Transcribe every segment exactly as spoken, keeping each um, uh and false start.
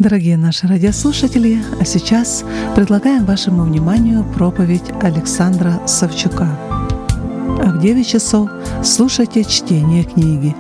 Дорогие наши радиослушатели, а сейчас предлагаем вашему вниманию проповедь Александра Савчука. А в девять часов слушайте чтение книги.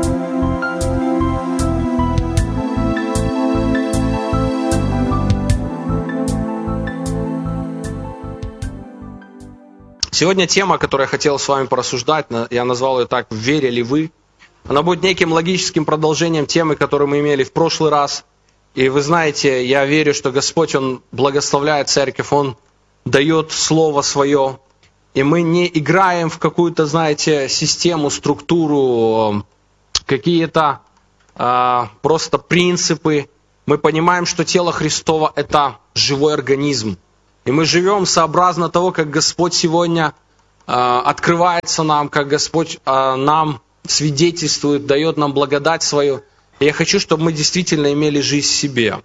Сегодня тема, которую я хотел с вами порассуждать, я назвал ее так: «В вере ли вы?». Она будет неким логическим продолжением темы, которую мы имели в прошлый раз. И вы знаете, я верю, что Господь, Он благословляет церковь, Он дает Слово Свое. И мы не играем в какую-то, знаете, систему, структуру, какие-то э, просто принципы. Мы понимаем, что тело Христово – это живой организм. И мы живем сообразно того, как Господь сегодня э, открывается нам, как Господь э, нам свидетельствует, дает нам благодать свою. И я хочу, чтобы мы действительно имели жизнь в себе.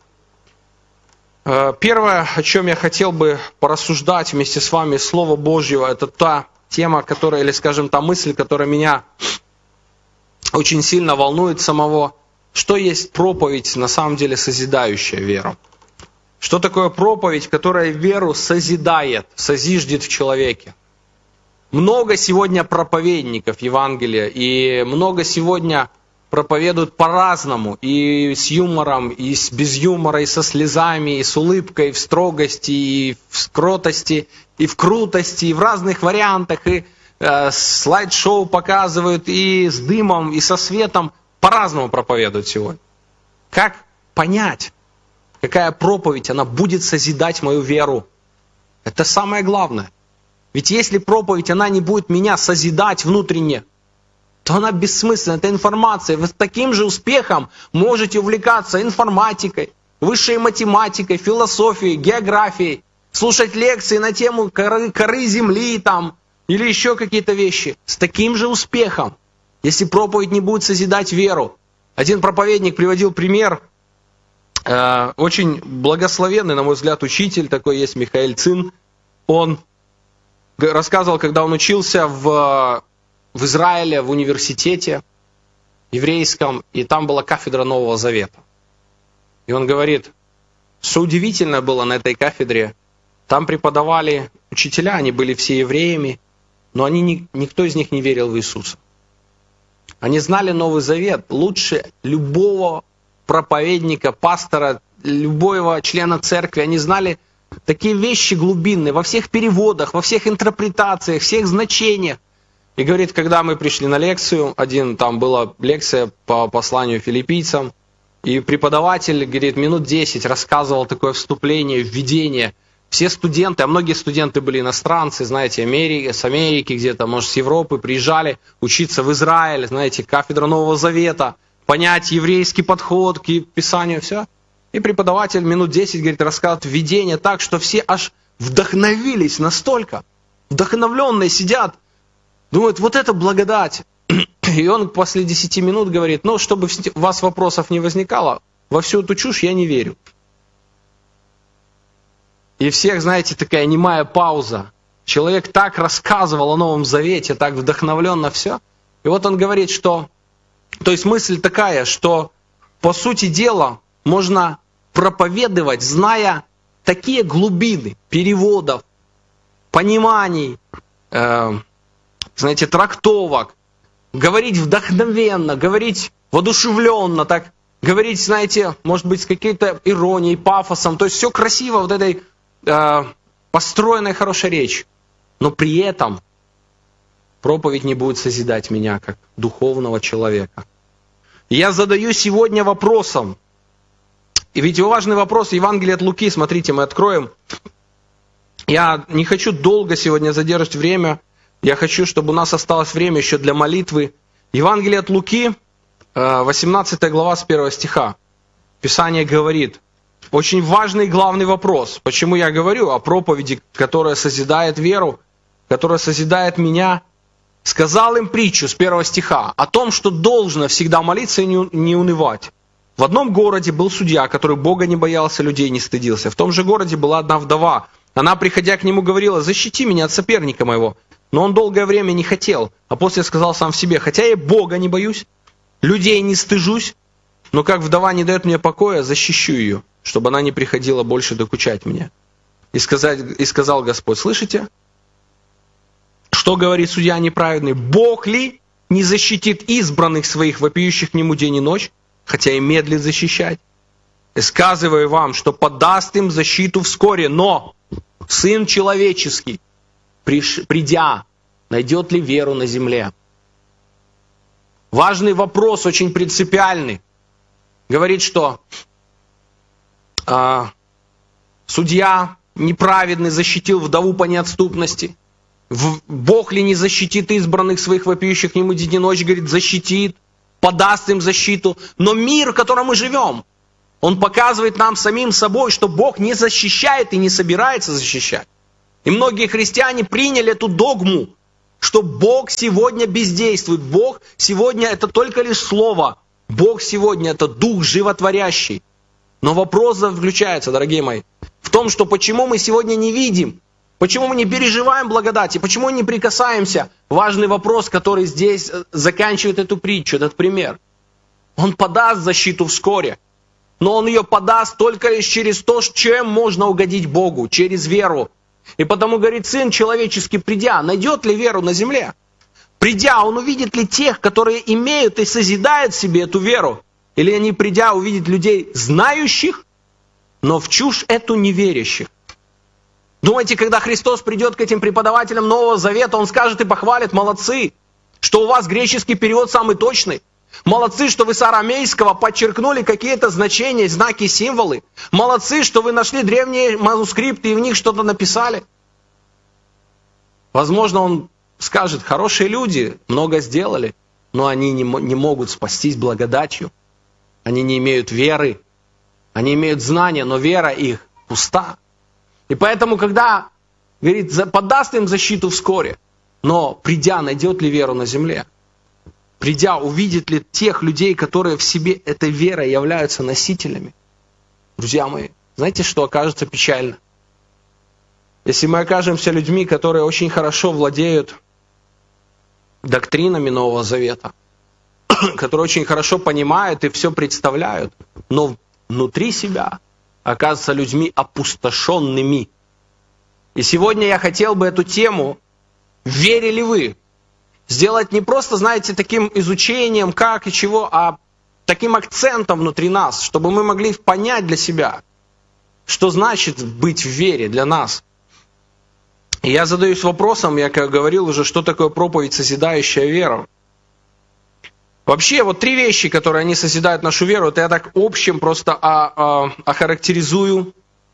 Первое, о чем я хотел бы порассуждать вместе с вами, Слово Божьего, это та тема, которая, или, скажем, та мысль, которая меня очень сильно волнует самого. Что есть проповедь, на самом деле, созидающая веру? Что такое проповедь, которая веру созидает, созиждет в человеке? Много сегодня проповедников Евангелия, и много сегодня проповедуют по-разному, и с юмором, и с, без юмора, и со слезами, и с улыбкой, и в строгости, и в кротости, и в крутости, и в разных вариантах, и э, слайд-шоу показывают, и с дымом, и со светом. По-разному проповедуют сегодня. Как понять, какая проповедь, она будет созидать мою веру? Это самое главное. Ведь если проповедь, она не будет меня созидать внутренне, то она бессмысленна, это информация. Вы с таким же успехом можете увлекаться информатикой, высшей математикой, философией, географией, слушать лекции на тему коры, коры земли там, или еще какие-то вещи. С таким же успехом, если проповедь не будет созидать веру. Один проповедник приводил пример, э, очень благословенный, на мой взгляд, учитель, такой есть Михаэль Цин. Он рассказывал, когда он учился в... в Израиле, в университете еврейском, и там была кафедра Нового Завета. И он говорит, что удивительно было на этой кафедре, там преподавали учителя, они были все евреями, но они не, никто из них не верил в Иисуса. Они знали Новый Завет лучше любого проповедника, пастора, любого члена церкви. Они знали такие вещи глубинные во всех переводах, во всех интерпретациях, всех значениях. И говорит, когда мы пришли на лекцию, один, там была лекция по посланию филиппийцам, и преподаватель, говорит, минут десять рассказывал такое вступление, введение. Все студенты, а многие студенты были иностранцы, знаете, Америки, с Америки где-то, может, с Европы, приезжали учиться в Израиль, знаете, кафедра Нового Завета, понять еврейский подход к Писанию, все. И преподаватель минут десять, говорит, рассказывает введение так, что все аж вдохновились настолько, вдохновленные сидят, думают, вот это благодать. И он после десяти минут говорит, ну, чтобы у вас вопросов не возникало, во всю эту чушь я не верю. И всех, знаете, такая немая пауза. Человек так рассказывал о Новом Завете, так вдохновленно все. И вот он говорит, что... То есть мысль такая, что по сути дела можно проповедовать, зная такие глубины переводов, пониманий, э, знаете, трактовок, говорить вдохновенно, говорить воодушевленно, так говорить, знаете, может быть, с какой-то иронией, пафосом, то есть все красиво, вот этой э, построенной хорошей речью. Но при этом проповедь не будет созидать меня как духовного человека. И я задаю сегодня вопросом, и ведь важный вопрос, Евангелие от Луки, смотрите, мы откроем. Я не хочу долго сегодня задержать время, я хочу, чтобы у нас осталось время еще для молитвы. Евангелие от Луки, восемнадцатая глава с первого стиха. Писание говорит, очень важный и главный вопрос. Почему я говорю о проповеди, которая созидает веру, которая созидает меня? Сказал им притчу с первого стиха о том, что должно всегда молиться и не унывать. В одном городе был судья, который Бога не боялся, людей не стыдился. В том же городе была одна вдова. Она, приходя к нему, говорила, защити меня от соперника моего. Но он долгое время не хотел. А после сказал сам в себе, хотя я Бога не боюсь, людей не стыжусь, но как вдова не дает мне покоя, защищу ее. чтобы она не приходила больше докучать мне. И, сказать, и сказал Господь, слышите, что говорит судья неправедный? Бог ли не защитит избранных своих, вопиющих к нему день и ночь, хотя и медлит защищать? И сказываю вам, что подаст им защиту вскоре, но Сын Человеческий, придя, найдет ли веру на земле? Важный вопрос, очень принципиальный. Говорит, что э, судья неправедный защитил вдову по неотступности. Бог ли не защитит избранных своих, вопиющих к нему день и ночь? Говорит, защитит, подаст им защиту. Но мир, в котором мы живем, он показывает нам самим собой, что Бог не защищает и не собирается защищать. И многие христиане приняли эту догму, что Бог сегодня бездействует. Бог сегодня это только лишь слово. Бог сегодня это Дух животворящий. Но вопрос заключается, дорогие мои, в том, что почему мы сегодня не видим, почему мы не переживаем благодати, почему не прикасаемся. Важный вопрос, который здесь заканчивает эту притчу, этот пример. Он подаст защиту вскоре, но Он ее подаст только лишь через то, чем можно угодить Богу, через веру. И потому, говорит, Сын Человеческий, придя, найдет ли веру на земле? Придя, Он увидит ли тех, которые имеют и созидают в себе эту веру? Или они, придя, увидят людей, знающих, но в чушь эту неверящих? Думаете, когда Христос придет к этим преподавателям Нового Завета, Он скажет и похвалит: молодцы, что у вас греческий перевод самый точный. Молодцы, что вы с арамейского подчеркнули какие-то значения, знаки, символы. Молодцы, что вы нашли древние манускрипты и в них что-то написали. Возможно, Он скажет: хорошие люди много сделали, но они не, не могут спастись благодатью. Они не имеют веры. Они имеют знания, но вера их пуста. И поэтому, когда, говорит, подаст им защиту вскоре, но придя, найдет ли веру на земле? Придя, увидит ли тех людей, которые в себе этой верой являются носителями? Друзья мои, знаете, что окажется печально? Если мы окажемся людьми, которые очень хорошо владеют доктринами Нового Завета, которые очень хорошо понимают и все представляют, но внутри себя оказываются людьми опустошенными. И сегодня я хотел бы эту тему «Верили вы?» сделать не просто, знаете, таким изучением, как и чего, а таким акцентом внутри нас, чтобы мы могли понять для себя, что значит быть в вере для нас. И я задаюсь вопросом, я как говорил уже, что такое проповедь, созидающая веру. Вообще, вот три вещи, которые они созидают нашу веру, это я так общем просто охарактеризую.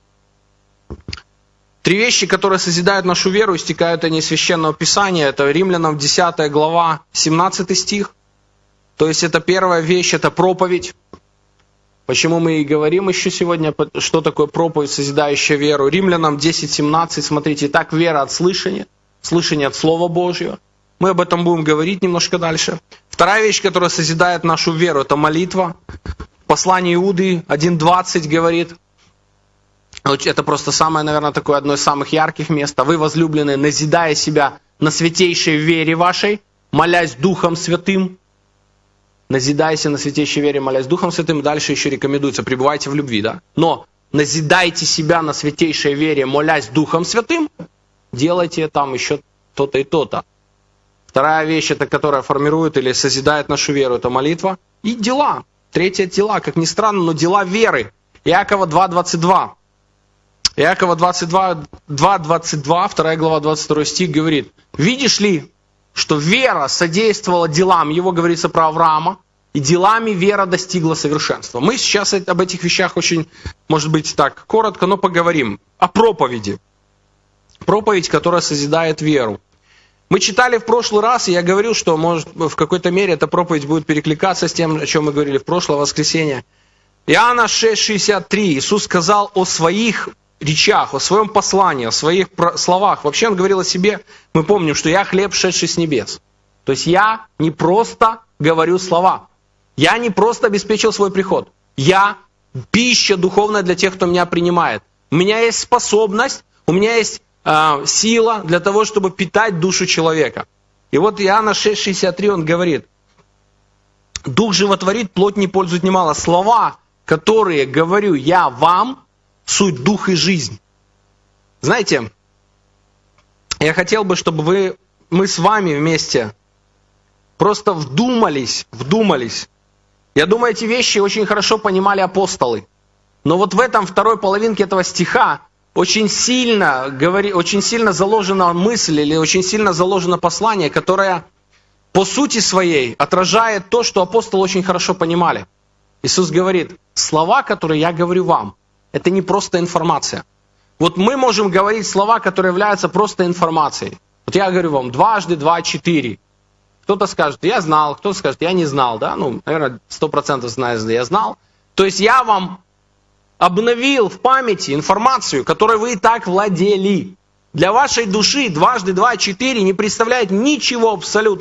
Три вещи, которые созидают нашу веру, истекают они из Священного Писания. Это Римлянам десятая глава, семнадцатый стих. То есть это первая вещь, это проповедь. Почему мы и говорим еще сегодня, что такое проповедь, созидающая веру. Римлянам десять семнадцать, смотрите, так вера от слышания, слышание от Слова Божьего. Мы об этом будем говорить немножко дальше. Вторая вещь, которая созидает нашу веру, это молитва. Послание Иуды один двадцать говорит, это просто самое, наверное, такое одно из самых ярких мест. «Вы, возлюбленные, назидая себя на святейшей вере вашей, молясь Духом Святым». Назидайся на святейшей вере, молясь Духом Святым. Дальше еще рекомендуется: пребывайте в любви, да? Но назидайте себя на святейшей вере, молясь Духом Святым, делайте там еще то-то и то-то. Вторая вещь, это, которая формирует или созидает нашу веру, это молитва. И дела. Третья — дела, как ни странно, но дела веры. Иакова два двадцать два. Иакова двадцать два, два двадцать два, вторая глава, двадцать второй стих говорит: «Видишь ли, что вера содействовала делам», его говорится про Авраама, «и делами вера достигла совершенства». Мы сейчас об этих вещах очень, может быть, так коротко, но поговорим. О проповеди. Проповедь, которая созидает веру. Мы читали в прошлый раз, и я говорил, что, может, в какой-то мере эта проповедь будет перекликаться с тем, о чем мы говорили в прошлое воскресенье. Иоанна шесть шестьдесят три. Иисус сказал о своих речах, о своем послании, о своих словах. Вообще Он говорил о себе, мы помним, что «я хлеб, шедший с небес». То есть я не просто говорю слова. Я не просто обеспечил свой приход. Я пища духовная для тех, кто меня принимает. У меня есть способность, у меня есть э, сила для того, чтобы питать душу человека. И вот Иоанна шесть шестьдесят три, он говорит: «Дух животворит, плоть не пользует немало». Слова, которые говорю я вам, суть дух и жизнь. Знаете, я хотел бы, чтобы вы, мы с вами вместе просто вдумались, вдумались. Я думаю, эти вещи очень хорошо понимали апостолы. Но вот в этом второй половинке этого стиха очень сильно, говори, очень сильно заложена мысль или очень сильно заложено послание, которое по сути своей отражает то, что апостолы очень хорошо понимали. Иисус говорит, слова, которые я говорю вам, это не просто информация. Вот мы можем говорить слова, которые являются просто информацией. Вот я говорю вам, дважды два, четыре. Кто-то скажет, я знал, кто-то скажет, я не знал. Да? Ну, наверное, сто процентов знает, я знал. То есть я вам обновил в памяти информацию, которой вы и так владели. Для вашей души дважды два, четыре не представляет ничего абсолютно.